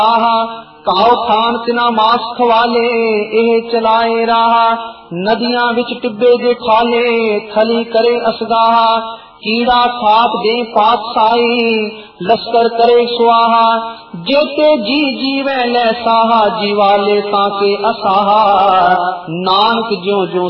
आहा काओ खान तिना मास खवाले एह चलाए राहा नदियां विच टिब्बे जे खाले थली करे असगाहा कीड़ा खाप दे पातशाही लश्कर करे स्वाहा जेते जी जीवे ले साहा जीवाले ताके असाहा नानक जो जो